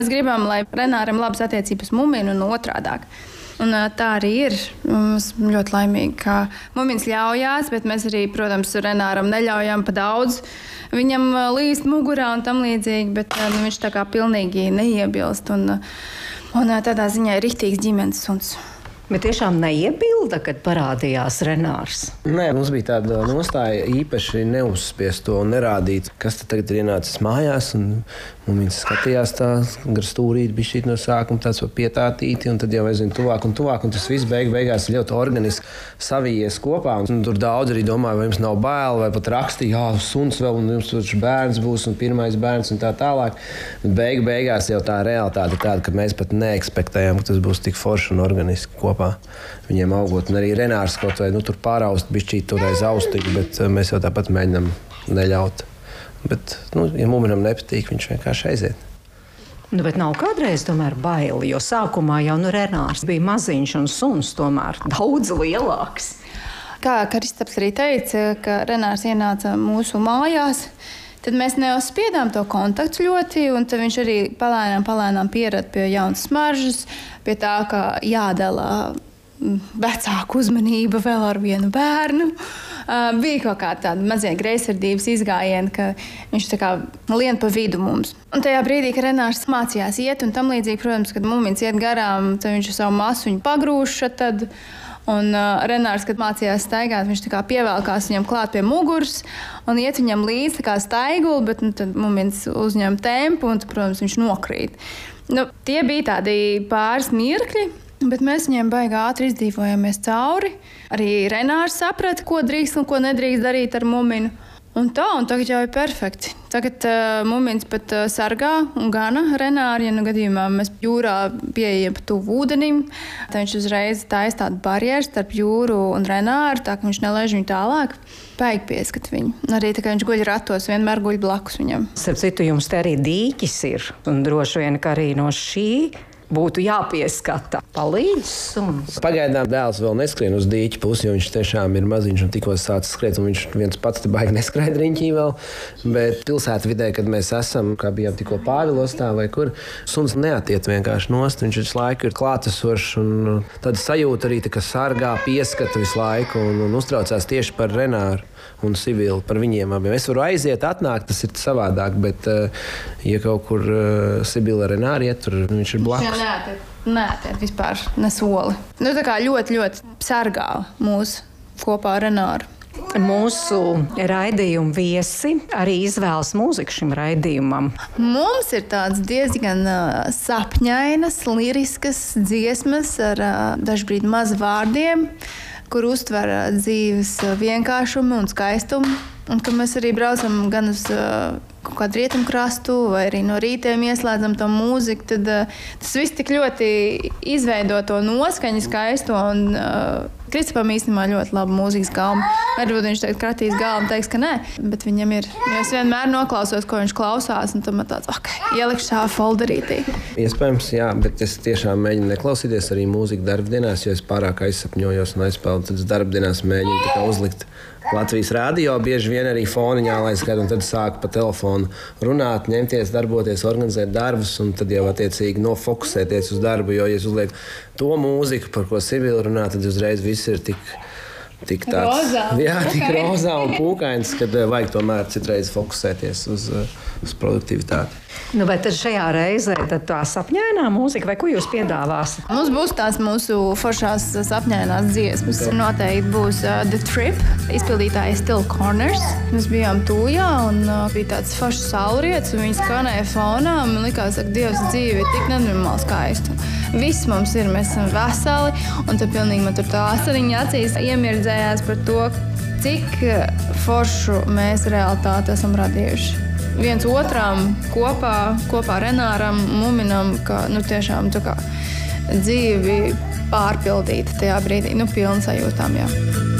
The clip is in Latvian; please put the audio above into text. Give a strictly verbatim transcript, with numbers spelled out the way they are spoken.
Mēs gribam, lai Renāram labas attiecības Muminu un otrādāk. Un tā arī ir. Mums ļoti laimīgi, ka Mumins ļaujās, bet mēs arī, protams, Renāram neļaujam pa daudz. Viņam līst mugurā un tam līdzīgi, bet nu, viņš tā kā pilnīgi neiebilst. Un, un tādā ziņā ir riktīgs ģimenes suns. Bet tiešām neiebilda, kad parādījās Renārs? Nē, mums bija tāda nostāja īpaši neuzspiest to un nerādīt, kas tad tagad ir ienācis mājās. Un viņš skatījās tā gar stūrīt, bija šī no sākuma tāds pietātīti, un tad jau aizvien tuvāk un tuvāk. Un tas viss beig, beigās ir ļoti organiski savijies kopā. Un tur daudz arī domāja, vai jums nav bail, vai pat rakstīja, jā, suns vēl, un jums tur bērns būs, un pirmais bērns, un tā tālāk. Bet beig, beigās jau tā realitāte ir tāda, ka mēs pat neekspektējām, ka tas būs tik forši un organiski kopā. Viņiem augot, un arī Renārs kaut vai nu, tur pāraust bišķīt tur aiz austiņu, bet mēs jau tāpat mēģinām neļaut. Bet, nu, ja Muminam nepatīk, viņš vienkārši aiziet. Nu, bet nav kādreiz tomēr baili, jo sākumā jau nu Renārs bija maziņš un suns tomēr daudz lielāks. Kā Kristaps arī teica, ka Renārs ienāca mūsu mājās, tad mēs neuzspiedām to kontaktu ļoti, un tad viņš arī palēnām, palēnām pierada pie jaunas smaržas, pie tā, ka jādala vecāku uzmanība vēl ar vienu bērnu. Uh, bija kaut kā tāda mazie greizsirdības izgājieni, ka viņš tā kā lien pa vidu mums. Un tajā brīdī, kad Renārs mācījās iet un tam līdzīgi, protams, kad Mumins iet garām, tad viņš savu masuņu pagrūša tad. Un uh, Renārs, kad mācījās staigāt, viņš tā kā pievelkās viņam klāt pie muguras un iet viņam līdz tā kā staiguli, bet nu, tad Mumins uzņem tempu un, tad, protams, viņš nokrīt. Nu, tie bija tādi pāris mirkļi, bet mēs viņiem baigi ātri izdzīvojāmies cauri. Arī Renārs saprata, ko drīkst un ko nedrīkst darīt ar Muminu. Un tā, un tagad jau ir perfekti. Tagad uh, Mumins pat uh, sargā un gana Renāru, ja nu gadījumā mēs jūrā pieejam pa tuvu ūdenim. Tad viņš uzreiz taisa tādu barjeru starp jūru un Renāru, tā ka viņš nelaiž viņu tālāk. Baigi pieskat viņu. Arī tā kā viņš guļ ratos, vienmēr guļ blakus viņam. Starp citu, jums te arī dīķis ir, un droši vien, ka arī no šī būtu jāpieskata. Palīdz suns. Pagaidām dēls vēl neskrien uz dīķa pusi, jo viņš tiešām ir maziņš un tikko sācis skriet, un viņš viens pats te baigi neskraid riņķī vēl. Bet pilsētvidē, kad mēs esam, kā bijām tikko Pāvilostā vai kur, suns neatiet vienkārši nost, viņš visu laiku ir klātesošs un tad sajūta arī tā, ka sargā, pieskata visu laiku un, un uztraucās tieši par Renāru un Sibilu, par viņiem abiem. Es varu aiziet, atnākt, tas ir savādāk, bet ja kaut kur Sibila ar Renāru iet, tur viņš ir blakus. Neatiet, neatiet vispār nesoli. Nu, tā kā ļoti, ļoti sargā mūs kopā ar Renāru. Mūsu raidījuma viesi arī izvēlas mūziku šim raidījumam. Mums ir tāds diezgan uh, sapņainas, liriskas dziesmas ar uh, dažbrīd maz vārdiem, kur uztver uh, dzīves uh, vienkāršumu un skaistumu. Un ka mēs arī braucam gan uz uh, kaut kādu rietumkrastu, vai arī no rītiem ieslēdzam to mūziku, tad uh, tas viss tik ļoti izveido to noskaņu skaisto. Un uh, Kristapam īstenībā ļoti laba mūzikas galma. Varbūt viņš tagad kratīs galvu un teiks, ka nē, bet viņam ir. Jo es vienmēr noklausos, ko viņš klausās, un tad man tāds, ok, ielikšu savā folderītī. Iespējams, jā, bet es tiešām mēģinu neklausīties arī mūziku darbdienās, jo es pārāk aizsapņojos un aizpeldu, tad es darbdienās mēģinu tā kā uzlikt Latvijas rādio, bieži vien arī foniņā, lai skatu, un tad sāku pa telefonu runāt, ņemties, darboties, organizēt darbus, un tad jau attiecīgi nofokusēties uz darbu, jo, ja es uzlieku to mūziku, par ko Sibila runā, tad uzreiz viss ir tik, tik tāds, rozā. Jā, tik rozā un pūkains, kad vajag tomēr citreiz fokusēties uz, uz produktivitāti. Nu, bet tad šajā reizē tad tā sapņainā mūzika, vai ko jūs piedāvāsiet? Mums būs tās mūsu foršās sapņainās dziesmas. Noteikti būs uh, The Trip, izpildītājs Still Corners. Mēs bijām Tūjā un uh, bija tāds foršs saulrietis, un viņi skanēja fonā. Man likās, ka Dievs dzīve ir tik nenormāli skaista. Viss mums ir, mēs esam veseli, un tad pilnīgi man tur tā asariņa acīs iemirdzējās par to, cik foršu mēs realitāti esam radījuši. Viens otram kopā, kopā ar Renāram, Muminam, ka nu, tiešām tā kā dzīvi pārpildīta tajā brīdī, nu pilna sajūtām, jā.